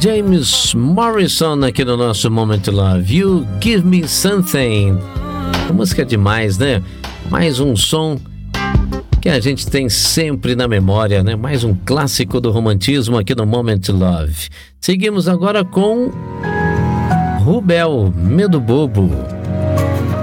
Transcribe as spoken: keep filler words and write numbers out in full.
James Morrison aqui no nosso Moment Love. You Give Me Something. A música é demais, né? Mais um som que a gente tem sempre na memória, né? Mais um clássico do romantismo aqui no Moment Love. Seguimos agora com Rubel, Medo Bobo.